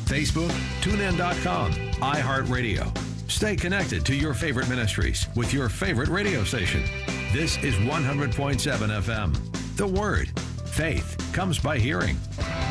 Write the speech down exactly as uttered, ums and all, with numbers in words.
Facebook, tune in dot com, iHeartRadio. Stay connected to your favorite ministries with your favorite radio station. This is one hundred point seven F M. The Word. Faith comes by hearing.